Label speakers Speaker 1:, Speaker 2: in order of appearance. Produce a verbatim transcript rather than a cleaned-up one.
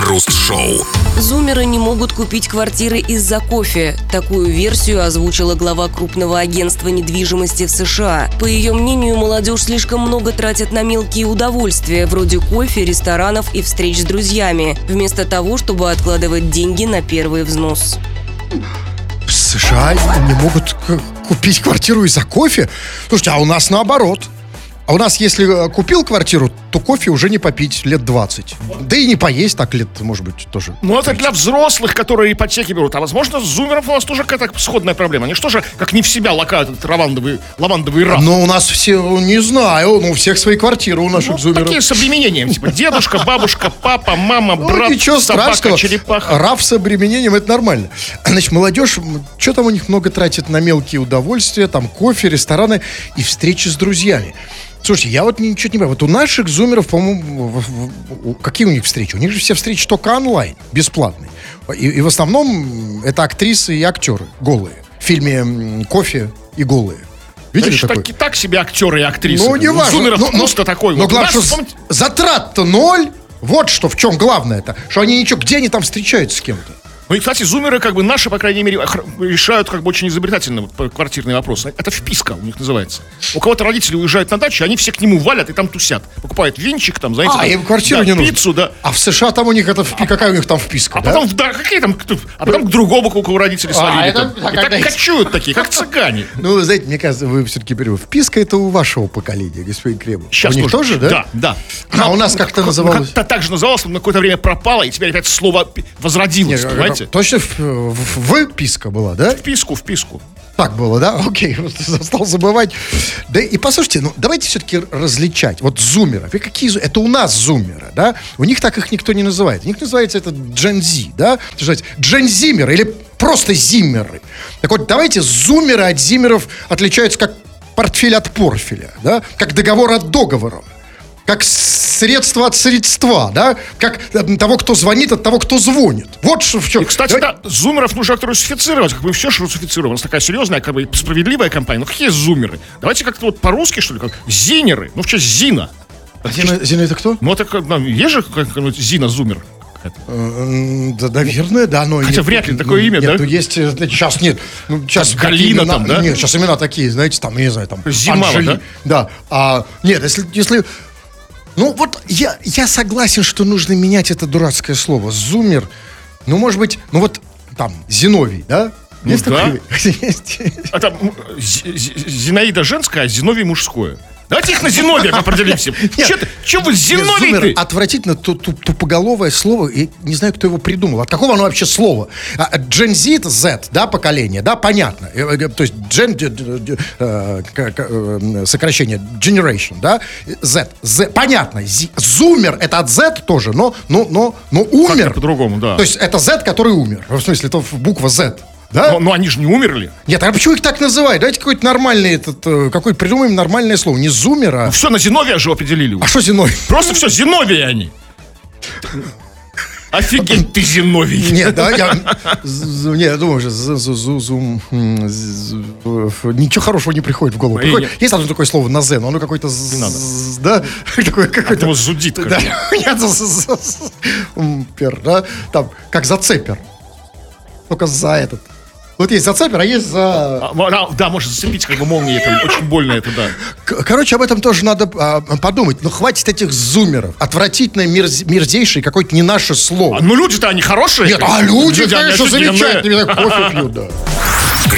Speaker 1: Крем-хруст-шоу.
Speaker 2: Зумеры не могут купить квартиры из-за кофе. Такую версию озвучила глава крупного агентства недвижимости в США. По ее мнению, молодежь слишком много тратит на мелкие удовольствия, вроде кофе, ресторанов и встреч с друзьями, вместо того, чтобы откладывать деньги на первый взнос.
Speaker 3: В США не могут к- купить квартиру из-за кофе? Слушайте, а у нас наоборот. А у нас, если купил квартиру, то кофе уже не попить лет двадцать. Да и не поесть так лет, может быть, тоже.
Speaker 4: Ну, это для взрослых, которые ипотеки берут. А возможно, с зумеров у нас тоже какая-то сходная проблема. Они что же, как не в себя лакают этот лавандовый, лавандовый раф?
Speaker 3: Но у нас все, не знаю, ну, у всех свои квартиры, у наших
Speaker 4: Ну,
Speaker 3: зумеров.
Speaker 4: такие с обременением, типа дедушка, бабушка, папа, мама,
Speaker 3: Ну,
Speaker 4: брат,
Speaker 3: ничего
Speaker 4: собака,
Speaker 3: страшного.
Speaker 4: черепаха.
Speaker 3: Раф с обременением, это нормально. Значит, молодежь, что там у них много тратит на мелкие удовольствия, там кофе, рестораны и встречи с друзьями. Слушайте, я вот ничего не понимаю. Вот у наших зумеров, по-моему, в- в- в- какие у них встречи? У них же все встречи только онлайн, бесплатные. И, и в основном это актрисы и актеры голые. В фильме м, «Кофе» и голые. Видели
Speaker 4: Значит,
Speaker 3: такой?
Speaker 4: так, так себе актеры и актрисы.
Speaker 3: Ну, не
Speaker 4: У
Speaker 3: важно.
Speaker 4: зумеров
Speaker 3: Но- но-
Speaker 4: вкус-то такой.
Speaker 3: Но
Speaker 4: Вот у
Speaker 3: главное,
Speaker 4: нас,
Speaker 3: что
Speaker 4: помните,
Speaker 3: затрат-то ноль. Вот что, в чем главное-то. Что они ничего, где они там встречаются с кем-то?
Speaker 4: Ну и, кстати, зумеры, как бы, наши, по крайней мере, охр- решают, как бы, очень изобретательно вот, квартирный вопрос. Это вписка у них называется. У кого-то родители уезжают на дачу, они все к нему валят и там тусят. Покупают венчик, там, знаете,
Speaker 3: А,
Speaker 4: там,
Speaker 3: им квартиру
Speaker 4: да,
Speaker 3: не нужно.
Speaker 4: пиццу, да.
Speaker 3: А в США там у них это, впи- какая у них там вписка,
Speaker 4: А
Speaker 3: да?
Speaker 4: потом, да, какие там, кто- а потом к другому, у кого родители свалили.
Speaker 3: это-
Speaker 4: там.
Speaker 3: а
Speaker 4: И
Speaker 3: когда-
Speaker 4: так кочуют такие, как цыгане.
Speaker 3: Ну, вы знаете, мне кажется, вы все-таки переводите. Вписка это у вашего поколения, господин Кремов.
Speaker 4: Сейчас
Speaker 3: у них тоже, да?
Speaker 4: Да, да.
Speaker 3: А у нас как-то называлось?
Speaker 4: Как-то так же называлось, но на какое-то время пропало, и теперь опять слово пи- возродилось,
Speaker 3: Нет,
Speaker 4: понимаете?
Speaker 3: точно в, в- вписка была, да?
Speaker 4: Вписку, вписку.
Speaker 3: Так было, да? Окей, просто стал забывать. Да и послушайте, ну давайте все-таки различать. Вот зумеров. И какие зу- Это у нас зумеры, да? У них так их никто не называет. У них называется это Gen Z, да? Джен-зимеры или просто зиммеры. Так вот, давайте зумеры от зиммеров отличаются как портфель от порфеля, да? Как договор от договора. Как средство от средства, да? Как э, того, кто звонит, от того, кто звонит. Вот что в чем.
Speaker 4: И, кстати, да, зумеров нужно как-то русифицировать. Как бы все же русифицируем. У нас такая серьезная, как бы справедливая компания. Ну, какие зумеры? Давайте как-то вот по-русски, что ли, как зинеры. Ну, в честь Зина.
Speaker 3: Зина, Зина это кто?
Speaker 4: Ну, это как, ну, есть же как-нибудь Зина Зумер?
Speaker 3: М, Да, наверное, да, но...
Speaker 4: Хотя
Speaker 3: нет,
Speaker 4: вряд ли
Speaker 3: ну,
Speaker 4: такое имя,
Speaker 3: нет,
Speaker 4: да?
Speaker 3: ну, есть, э, сейчас нет. Ну, сейчас
Speaker 4: Как Галина
Speaker 3: имена-
Speaker 4: там, да?
Speaker 3: Нет, сейчас имена такие, знаете, там, я не знаю, там...
Speaker 4: Зимава,
Speaker 3: Анжели-
Speaker 4: да?
Speaker 3: Да. А, нет, если... если ну, вот я, я согласен, что нужно менять это дурацкое слово. Зумер, ну, может быть, ну, вот там, Зиновий, да?
Speaker 4: Ну,
Speaker 3: Есть
Speaker 4: да.
Speaker 3: такое? Есть.
Speaker 4: Это м, Зи- Зи- Зинаида женское, а Зиновий мужское. Давайте их на Зиновия определимся.
Speaker 3: Нет.
Speaker 4: Че вы
Speaker 3: Нет,
Speaker 4: Зиновий
Speaker 3: зумер
Speaker 4: ты?
Speaker 3: отвратительно ту- ту- тупоголовое слово. Я не знаю, кто его придумал. От какого оно вообще слова? А, а, Gen Z, это Z, да, поколение, да, понятно. Э, э, То есть Gen, д- д- д- э, к- к- э, сокращение Generation, да, Z, Z, понятно. Зи- Зумер это от Z тоже, но, но, но, но умер.
Speaker 4: Как-то по-другому, да.
Speaker 3: То есть это Z, который умер. В смысле, это буква Z. Да?
Speaker 4: Но, но они же не умерли.
Speaker 3: Нет, а почему их так называют? Давайте какой-то нормальный этот, э, какой придумаем нормальное слово. Не зумер, а...
Speaker 4: Все, на Зиновия же определили.
Speaker 3: А что Зиновий?
Speaker 4: Просто все, Зиновия они. Офигеть ты, Зиновий.
Speaker 3: Нет, да, я... з- з- Не, я думаю, что з- з- зу- зум, м, з- з- ф- ничего хорошего не приходит в голову.
Speaker 4: И
Speaker 3: Приходит-
Speaker 4: нет.
Speaker 3: Есть одно такое слово на «зе», но оно какое-то... з-
Speaker 4: надо.
Speaker 3: з- Да? Такое
Speaker 4: От
Speaker 3: какое-то...
Speaker 4: его зудит. как
Speaker 3: Да,
Speaker 4: бы.
Speaker 3: нет, з- з- з- м, пер, да? Там, как зацепер. Только за этот. Вот есть зацепер, а есть за...
Speaker 4: А, а, Да, может зацепить как бы молнией. Это очень больно это, да.
Speaker 3: К- Короче, об этом тоже надо а, подумать. Ну, хватит этих зумеров. Отвратительное, мерз- мерзейшее, какое-то не наше слово.
Speaker 4: А, ну люди-то они хорошие.
Speaker 3: Нет, а люди,
Speaker 4: они
Speaker 3: конечно,
Speaker 4: офигенные.
Speaker 3: замечательные. Кофе пьют, да.